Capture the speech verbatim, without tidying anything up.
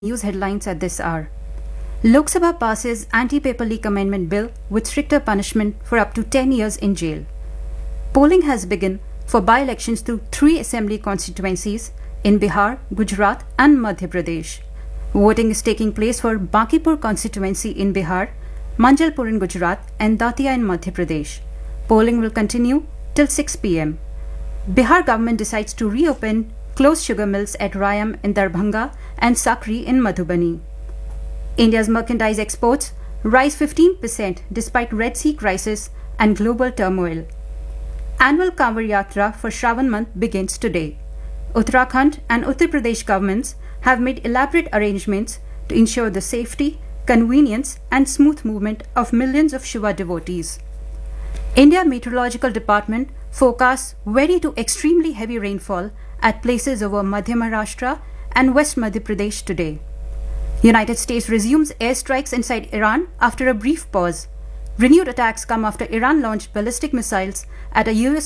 News headlines at this hour. Lok Sabha passes anti-paper leak amendment bill with stricter punishment for up to ten years in jail. Polling has begun for by-elections through three assembly constituencies in Bihar, Gujarat and Madhya Pradesh. Voting is taking place for Bankipur constituency in Bihar, Manjalpur in Gujarat and Datia in Madhya Pradesh. Polling will continue till six p m Bihar government decides to reopen closed sugar mills at Rayam in Darbhanga and Sakri in Madhubani. India's merchandise exports rise fifteen percent despite Red Sea crisis and global turmoil. Annual Kanwar Yatra for Shravan month begins today. Uttarakhand and Uttar Pradesh governments have made elaborate arrangements to ensure the safety, convenience and smooth movement of millions of Shiva devotees. India Meteorological Department forecasts very to extremely heavy rainfall at places over Madhya Maharashtra and West Madhya Pradesh today. United States resumes airstrikes inside Iran after a brief pause. Renewed attacks come after Iran launched ballistic missiles at a U S